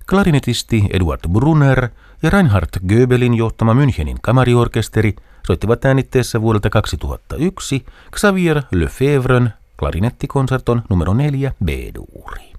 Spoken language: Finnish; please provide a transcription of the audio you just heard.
Klarinetisti Eduard Brunner ja Reinhard Goebelin johtama Münchenin kamariorkesteri soittivat äänitteessä vuodelta 2001 Xavier Lefebvren klarinettikonserton numero 4 B-duuri.